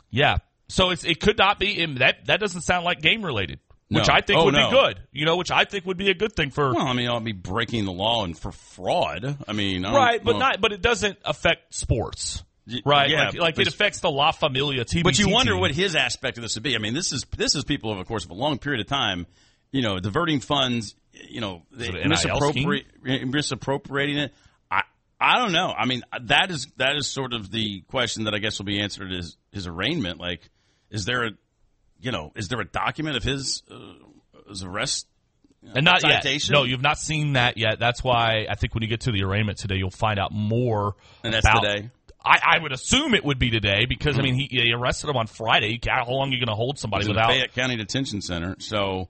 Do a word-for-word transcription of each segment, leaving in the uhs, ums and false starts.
Yeah. So it's, it could not be – that that doesn't sound like game-related, which No. I think Oh, would no. be good. You know, which I think would be a good thing for – Well, I mean, I'll be breaking the law and for fraud. I mean, I don't- right, but well, not. But it doesn't affect sports, Y- right? yeah, like like but- it affects the La Familia T B T But you wonder team. what his aspect of this would be. I mean, this is this is people over the course of a long period of time, you know, diverting funds, you know, it an N I L misappropri- misappropriating it. I I don't know. I mean, that is that is sort of the question that I guess will be answered at his his arraignment. Like, is there a, you know, is there a document of his uh, his arrest? And not citation? yet. No, you've not seen that yet. That's why I think when you get to the arraignment today, you'll find out more. And that's about, today? I, I would assume it would be today because, mm-hmm. I mean, he, he arrested him on Friday. How long are you going to hold somebody He's without? in the Fayette County Detention Center. So,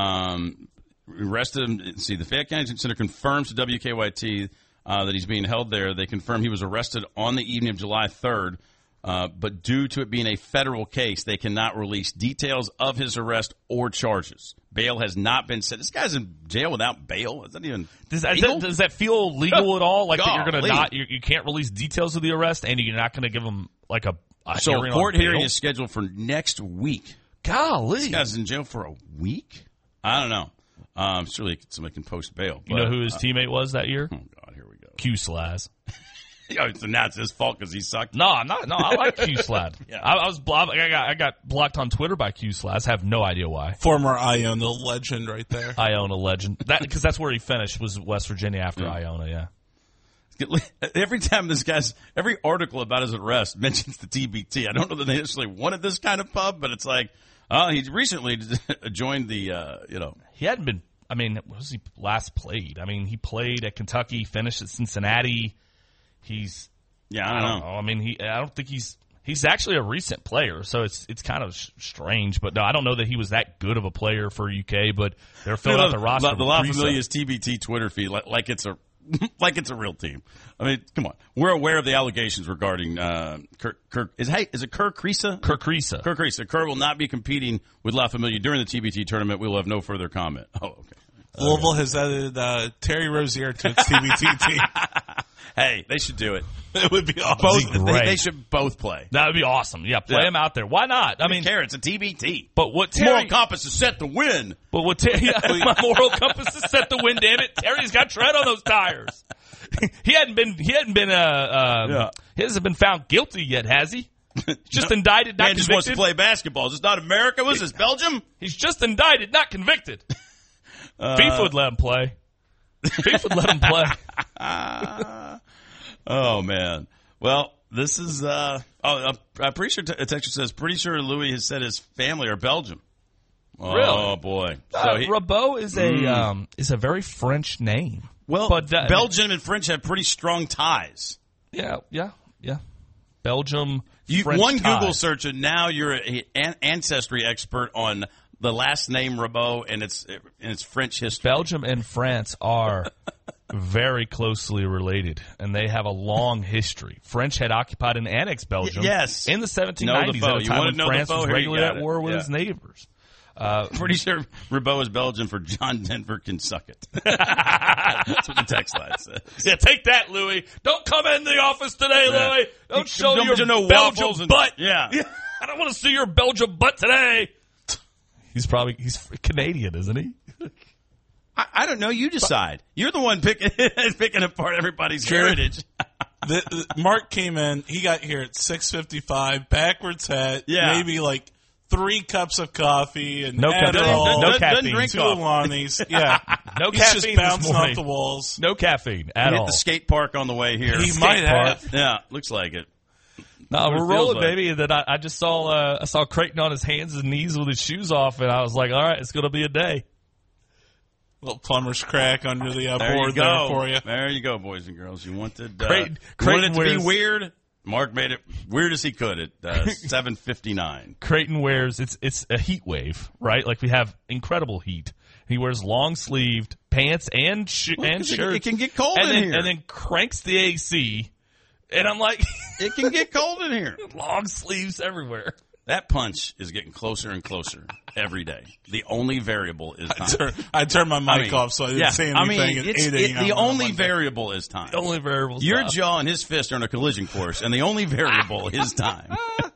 um, arrested him. See, the Fayette County Detention Center confirms to W K Y T uh, that he's being held there. They confirm he was arrested on the evening of July third. Uh, but due to it being a federal case, they cannot release details of his arrest or charges. Bail has not been set. This guy's in jail without bail. Is that even does that, that, does that feel legal at all? Like that you're going to Golly. not, you, you can't release details of the arrest, and you're not going to give him like a, a so hearing a court on hearing bail? is scheduled for next week. Golly, This guy's in jail for a week. I don't know. Um, surely somebody can post bail. You but, know who his uh, teammate was that year? Oh God, here we go. Q Slaz. Oh, so now it's his fault because he sucked. No, I'm not. No, I like Q Slad. Yeah. I, I was blo- I got I got blocked on Twitter by Q Slaz. I have no idea why. Former Iona legend right there. Iona legend. That because that's where he finished was West Virginia after Yeah. Iona. Yeah. Every time this guy's, every article about his arrest mentions the T B T. I don't know that they initially wanted this kind of pub, but it's like, oh, he recently joined the, uh, you know. He hadn't been. I mean, what was he last played? I mean, he played at Kentucky, finished at Cincinnati. He's. Yeah, I I don't don't know. know. I mean, he. I don't think he's. He's actually a recent player, so it's it's kind of sh- strange. But no, I don't know that he was that good of a player for U K. But they're filling out the roster. The, the with La Brisa. Familia's T B T Twitter feed like, like it's a like it's a real team. I mean, come on. We're aware of the allegations regarding uh, Kirk. Kirk is hey, is it Kerr Kriisa? Kerr Kriisa. Kerr Kriisa. Kerr will not be competing with La Familia during the T B T tournament. We will have no further comment. Oh, okay. Louisville has added uh, Terry Rozier to its T B T team. Hey, they should do it. It would be awesome. Both, That'd be they, great. they should both play. That would be awesome. Yeah, play Yeah. him out there. Why not? I mean, care. It's a T B T. but what Moral Terry? compass is set to win. But what Terry? Yeah, my moral compass is set to win. Damn it, Terry's got tread on those tires. he hadn't been. He hadn't been. Uh, um, Yeah. He hasn't been found guilty yet, has he? Just indicted, not Man just convicted. wants to play basketball. Is this not America? Was this Belgium? He's just indicted, not convicted. Uh, FIFA would let him play. FIFA would let him play. Oh man. Well, this is. Uh, oh, I'm pretty sure. A texture says, "Pretty sure Louis has said his family are Belgium." Oh Really? boy. So Uh, he- Rabot is a um, is a very French name. well, but uh, Belgium and French have pretty strong ties. Yeah, yeah, yeah. Belgium. You, French one ties. Google search, and now you're a, an ancestry expert on the last name Rabot and its and its French history. Belgium and France are very closely related, and they have a long history. French had occupied and annexed Belgium Y- yes. in the seventeen Know nineties the foe. at a You time wanna when know the France foe? was Here you regularly got at it. war with Yeah. its neighbors. Uh, Pretty sure Rabot is Belgian for John Denver can suck it. That's what the text line says. yeah, take that, Louis. Don't come in the office today, Yeah. Louis. Don't You- show don't your you know Belgium waffles and- butt. yeah. I don't want to see your Belgium butt today. He's probably he's Canadian, isn't he? I, I don't know. You decide. You're the one picking picking apart everybody's heritage. The, the- Mark came in. He got here at six fifty-five, backwards hat, Yeah. maybe like three cups of coffee and No Adderall, caffeine. No Doesn't- doesn't caffeine. drink two coffee. Alani's. Yeah, No he's caffeine just this bouncing morning. off the walls. No caffeine at Hit all. the skate park on the way here. He Skate might park. have. Yeah, looks like it. No, What it we're feels rolling, like. baby. And then I, I just saw uh, I saw Creighton on his hands and knees with his shoes off, and I was like, all right, it's going to be a day. Little plumber's crack under the uh, There board you go. there for you. There you go, boys and girls. You wanted, uh, Creighton- you wanted it Creighton to be wears- weird. Mark made it weird as he could at uh, seven fifty-nine. Creighton wears it's it's a heat wave, right? Like we have incredible heat. He wears long sleeved pants and sh- Well, and 'cause it- shirts. it can get cold and in then, here. and then cranks the A C. And I'm like, It can get cold in here. long sleeves everywhere. That punch is getting closer and closer every day. The only variable is time. Turn- I turned my mic I mean, off so I didn't yeah, say I anything mean, at it's, eight it, a.m. the on a only Monday. variable is time. The only variable. Your stop. jaw and his fist are on a collision course, and the only variable is time.